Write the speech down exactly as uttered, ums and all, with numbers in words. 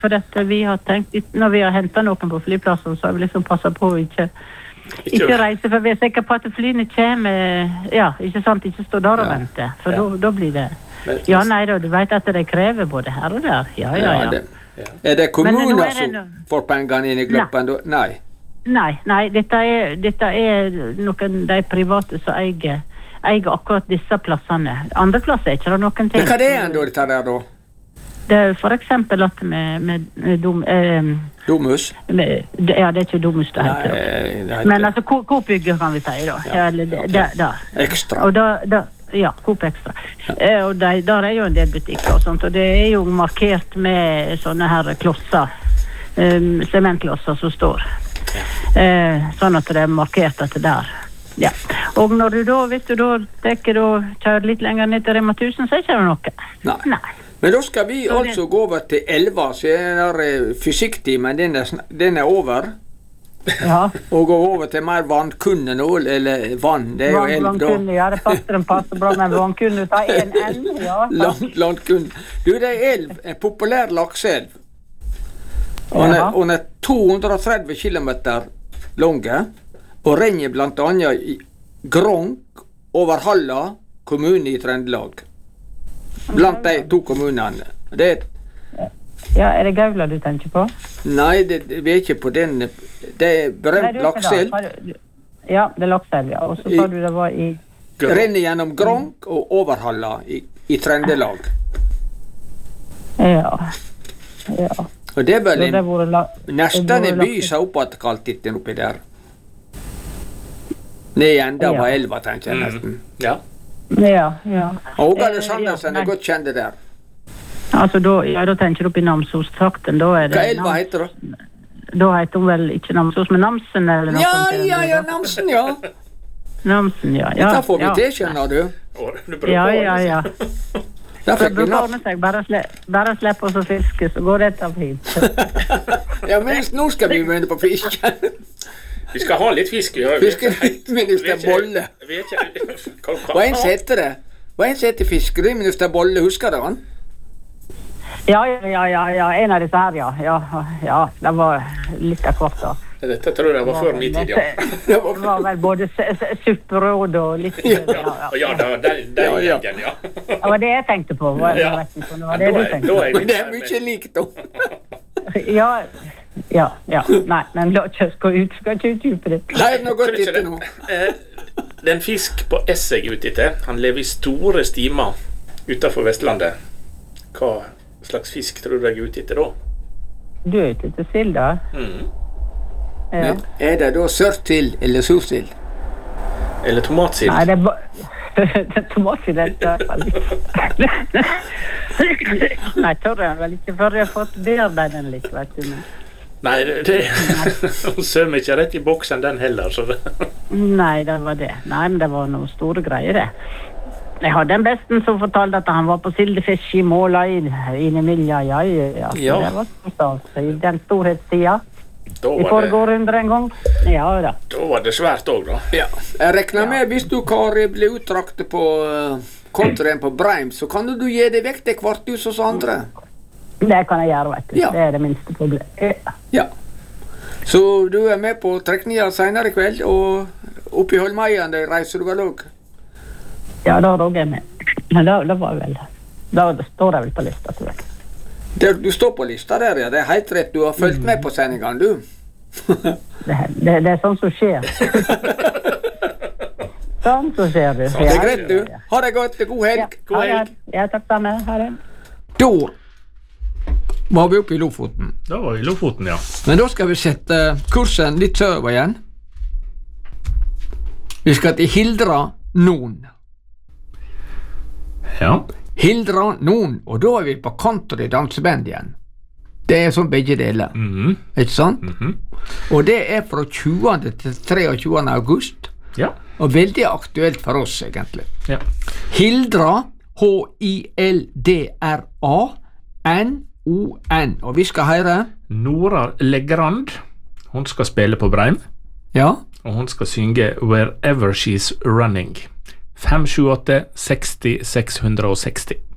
for dette vi har tenkt, når vi har hentet noen på flyplassen, så har vi liksom passet på å ikke, ikke, ikke reise, for vi er sikre på at flyene kommer, ja, ikke sant, ikke stå der og ja. Vente, for ja. da blir det, ja, nei da, du vet at det krever både her og der, ja, ja, ja. Det, ja. Er det kommuner er det som no... får pengene inn i gloppen? Nei. Nei. Nei, nei, dette er, dette er noen de private som eier, eier akkurat disse plassene. Andre plasser er ikke det noen ting. Men hva er det enda dette der da? Det er for eksempel at med, med, med dom, eh, Domus? Med, ja, det er ikke Domus det heter. Nei, det heter. Men altså, Coop-bygger kan vi si da. Ja, eller det, okay. der, der. Ekstra. Og da, da, ja, Coop Extra. Ja. Eh, og de, der er jo en del butikker og sånt, og det er jo markert med sånne her klosser, um, sementklosser som står. Ja. Eh, sånn at det er markert at det der. Ja. Og når du da, hvis du da tenker da, kjører litt lenger ned til Rema tusen, så er ikke det noe. Nei. Nei. Men da skal vi så altså det... gå over til elva, så er den fysikktimen, den er, den er over. Ja. Og gå over til mer vannkunne nå, eller vann, det er jo elv da. Vannkunne, ja, det passer, den passer bra med vannkunne, ta en elv, ja. Land, landkunne. Du, det er elv, en populær lakseelv. Hun er, hun er to hundre og tretti kilometer lange, og renner blant annet i Gronk over Halla kommune i Trøndelag. Blant de to kommunene. Det er, ja, er det Gaula du tenker på? Nei, det, det, vi er ikke på den. Det er berømt lakseelv. Ja, det er lakseelv, ja. Og så sa du det var i... Renner gjennom Gronk og over Halla i, i Trøndelag. Ja, ja. Og det er vel en, nesten en by som opphatt kalt etter oppi der. Ned enda var elva, tenker jeg nesten. Mm. Ja. Ja, ja. Og Ågale Sandersen er godt kjent der. Altså, da, ja, da tenker du opp i Namsos-trakten, da er det... Hva elva heter det? Da heter hun vel ikke Namsos, men Namsen eller noe ja, sånt. Ja, ja, Namsen, ja. Namsen, ja. ja. Dette får vi ja. til, skjønner du. Ja, ja, ja. Da fikk vi natt. Bare, sle, bare slipp oss å fiske, så går dette fint. Ja, men nå skal vi begynne på fiske. Vi skal ha litt fisk. Ja. Fiskeminister Bolle. Hva en heter det? Hva en heter Fiskeriminister Bolle, husker du han? Ja, ja, ja, ja, en av disse her, ja. Ja, ja det var litt av hvert da. Dette tror jeg var før min tid, ja. Det var vel både supperåd og litt... Ja, ja, ja, ja den gjengen, ja. Det var det jeg tenkte på. Var, ja. Det var det du tenkte på. Men det er mye likt da. Ja, ja, ja. Nei, men la oss gå ut, skal ikke utdype det. Nei, nå går det ikke nå. Den fisk på Esseg ute etter, han lever i store stimer utenfor Vestlandet. Hva slags fisk tror du jeg er ute etter da? Du er ute etter sild da? Mhm. Ja. Men er det da sørtsild eller sursild? Eller tomatsild? Nei, det er bare... tomatsild er det Nei, tør jeg vel ikke før jeg har fått bearbeidet den litt, vet du. Nei, det... Hun sømmer ikke rett i boksen den heller, så det... Nei, det var det. Nei, men det var noen store greier, det. Jeg har den besten som fortalte at han var på sildefisk i Måla i, i Emilia, ja, ja. ja. Det var stort, i den storhetstida. I foregår under en gang. Ja, da. Da var det svært også, da. Ja. Jeg regner med, hvis du, Kari, blir uttraktet på uh, kontoren på Breim, så kan du gi det vekk til kvarthus hos andre. Det kan jeg gjøre, vet du. Ja. Det er det minste problemet. Ja. Ja. Så du er med på trekninga senere i kveld, og oppe i Holmeien, der reiser du vel også? Ja, da er jeg med. Men da, da var jeg vel... Da står jeg vel på lista til vekk. Det, du står på lista der, ja. Det er helt rett. Du har følt mm. med på sendingen, du. det, det, det er sånn som skjer. sånn som skjer det. Det er greit, du. Ha det godt. God helg. Ja, God helg. Ja, takk sammen. Ha det. Da var vi oppe i Lofoten. Da var vi i Lofoten, ja. Men da skal vi sette kursen litt sørover igjen. Vi skal til Hildra Non. Ja. Hildra Non, og da er vi på country danseband igjen. Det er sånn begge deler, mm-hmm. ikke sant? Mm-hmm. Og det er fra tjuende til treogtjuende august, ja. Og veldig aktuelt for oss egentlig. Ja. Hildra, H I L D R A N O N, og vi skal høre Nora Legrand, hun skal spille på Breim, ja. Og hun skal synge Wherever She's Running. fem sju åtte seksti seks hundre og seksti.